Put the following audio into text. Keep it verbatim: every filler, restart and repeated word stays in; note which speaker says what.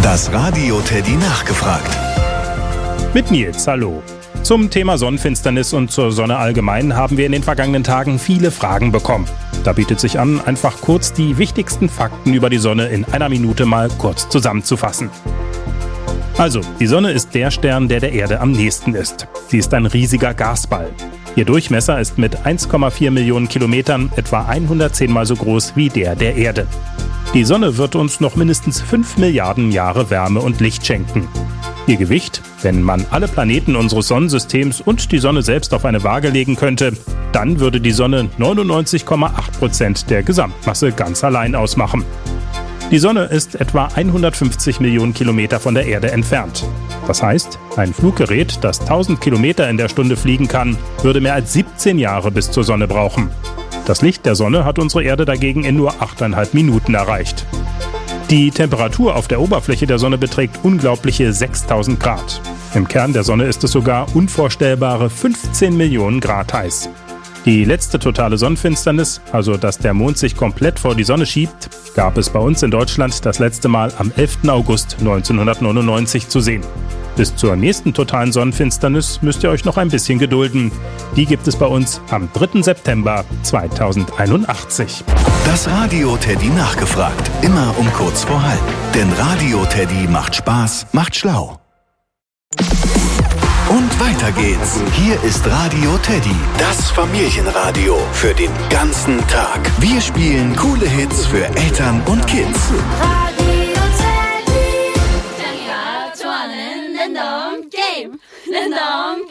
Speaker 1: Das Radio Teddy nachgefragt.
Speaker 2: Mit Nils, hallo. Zum Thema Sonnenfinsternis und zur Sonne allgemein haben wir in den vergangenen Tagen viele Fragen bekommen. Da bietet sich an, einfach kurz die wichtigsten Fakten über die Sonne in einer Minute mal kurz zusammenzufassen. Also, die Sonne ist der Stern, der der Erde am nächsten ist. Sie ist ein riesiger Gasball. Ihr Durchmesser ist mit eins Komma vier Millionen Kilometern etwa hundertzehn Mal so groß wie der der Erde. Die Sonne wird uns noch mindestens fünf Milliarden Jahre Wärme und Licht schenken. Ihr Gewicht, wenn man alle Planeten unseres Sonnensystems und die Sonne selbst auf eine Waage legen könnte, dann würde die Sonne neunundneunzig Komma acht Prozent der Gesamtmasse ganz allein ausmachen. Die Sonne ist etwa hundertfünfzig Millionen Kilometer von der Erde entfernt. Das heißt, ein Fluggerät, das tausend Kilometer in der Stunde fliegen kann, würde mehr als siebzehn Jahre bis zur Sonne brauchen. Das Licht der Sonne hat unsere Erde dagegen in nur achteinhalb Minuten erreicht. Die Temperatur auf der Oberfläche der Sonne beträgt unglaubliche sechstausend Grad. Im Kern der Sonne ist es sogar unvorstellbare fünfzehn Millionen Grad heiß. Die letzte totale Sonnenfinsternis, also dass der Mond sich komplett vor die Sonne schiebt, gab es bei uns in Deutschland das letzte Mal am elften August neunzehnhundertneunundneunzig zu sehen. Bis zur nächsten totalen Sonnenfinsternis müsst ihr euch noch ein bisschen gedulden. Die gibt es bei uns am dritten September zweitausendeinundachtzig.
Speaker 1: Das Radio Teddy nachgefragt. Immer um kurz vor halb. Denn Radio Teddy macht Spaß, macht schlau. Und weiter geht's. Hier ist Radio Teddy, das Familienradio für den ganzen Tag. Wir spielen coole Hits für Eltern und Kids.
Speaker 3: Radio Teddy. 짱이가 좋아하는 랜덤 게임. 랜덤